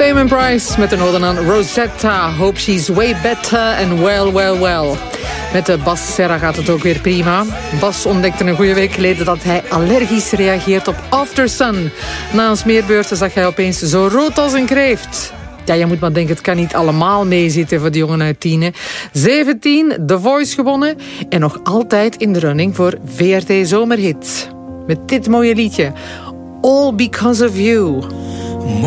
Damon Price met een ode aan Rosetta. Hope she's way better and well. Met de Bas Serra gaat het ook weer prima. Bas ontdekte een goede week geleden dat hij allergisch reageert op After Sun. Na een smeerbeurten zag hij opeens zo rood als een kreeft. Ja, je moet maar denken, het kan niet allemaal meezitten voor die jongen uit 10. 17, The Voice gewonnen en nog altijd in de running voor VRT Zomerhit. Met dit mooie liedje, All Because of You.